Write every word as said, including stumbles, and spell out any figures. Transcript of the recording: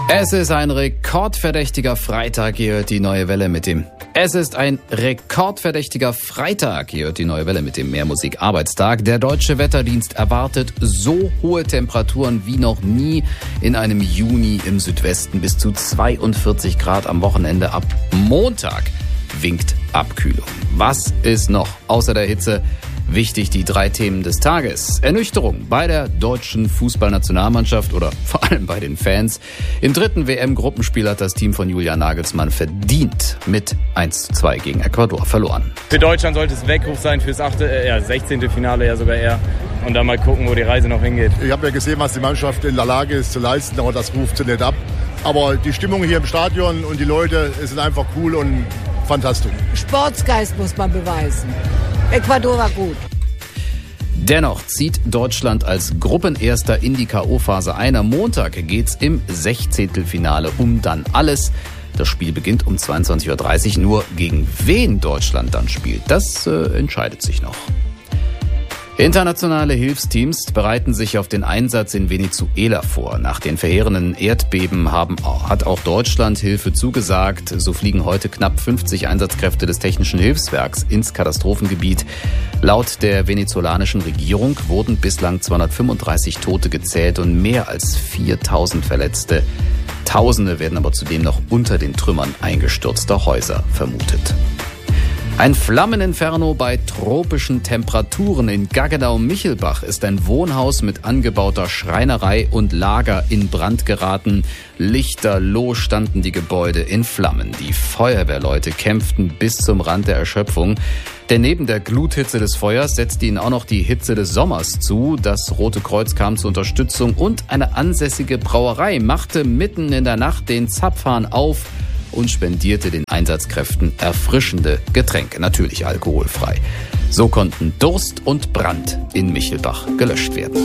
Es ist ein rekordverdächtiger Freitag, ihr hört die neue Welle mit dem. Es ist ein rekordverdächtiger Freitag, ihr hört die neue Welle mit dem Mehrmusik-Arbeitstag. Der Deutsche Wetterdienst erwartet so hohe Temperaturen wie noch nie in einem Juni im Südwesten. Bis zu zweiundvierzig Grad am Wochenende. Ab Montag winkt Abkühlung. Was ist noch außer der Hitze wichtig? Die drei Themen des Tages. Ernüchterung bei der deutschen Fußballnationalmannschaft oder vor allem bei den Fans. Im dritten W M-Gruppenspiel hat das Team von Julian Nagelsmann verdient mit eins zu zwei gegen Ecuador verloren. Für Deutschland sollte es Weckruf sein fürs achte, äh, ja, sechzehnte Finale ja sogar eher. Und dann mal gucken, wo die Reise noch hingeht. Ich habe ja gesehen, was die Mannschaft in der Lage ist zu leisten, aber das ruft sie nicht ab. Aber die Stimmung hier im Stadion und die Leute sind einfach cool und fantastisch. Sportsgeist muss man beweisen. Ecuador war gut. Dennoch zieht Deutschland als Gruppenerster in die K O-Phase ein. Am Montag geht's im Sechzehntelfinale um dann alles. Das Spiel beginnt um zweiundzwanzig Uhr dreißig. Nur gegen wen Deutschland dann spielt, das äh, entscheidet sich noch. Internationale Hilfsteams bereiten sich auf den Einsatz in Venezuela vor. Nach den verheerenden Erdbeben haben, hat auch Deutschland Hilfe zugesagt. So fliegen heute knapp fünfzig Einsatzkräfte des Technischen Hilfswerks ins Katastrophengebiet. Laut der venezolanischen Regierung wurden bislang zweihundertfünfunddreißig Tote gezählt und mehr als viertausend Verletzte. Tausende werden aber zudem noch unter den Trümmern eingestürzter Häuser vermutet. Ein Flammeninferno bei tropischen Temperaturen. In Gaggenau-Michelbach ist ein Wohnhaus mit angebauter Schreinerei und Lager in Brand geraten. Lichterloh standen die Gebäude in Flammen. Die Feuerwehrleute kämpften bis zum Rand der Erschöpfung. Denn neben der Gluthitze des Feuers setzte ihnen auch noch die Hitze des Sommers zu. Das Rote Kreuz kam zur Unterstützung und eine ansässige Brauerei machte mitten in der Nacht den Zapfhahn auf und spendierte den Einsatzkräften erfrischende Getränke, natürlich alkoholfrei. So konnten Durst und Brand in Michelbach gelöscht werden.